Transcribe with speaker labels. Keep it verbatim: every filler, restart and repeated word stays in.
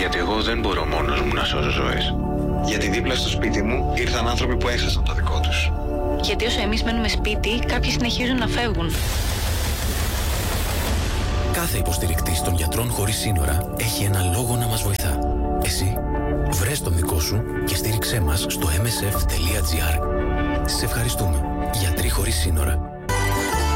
Speaker 1: Γιατί εγώ δεν μπορώ μόνος μου να σώζω ζωές.
Speaker 2: Γιατί δίπλα στο σπίτι μου ήρθαν άνθρωποι που έχασαν το δικό τους.
Speaker 3: Γιατί όσο εμείς μένουμε σπίτι, κάποιοι συνεχίζουν να φεύγουν.
Speaker 4: Κάθε υποστηρικτής των Γιατρών Χωρίς Σύνορα έχει ένα λόγο να μας βοηθά. Εσύ, βρες τον δικό σου και στήριξέ μας στο εμ ες εφ τελεία τζι άρ. Σε ευχαριστούμε. Γιατροί Χωρίς Σύνορα.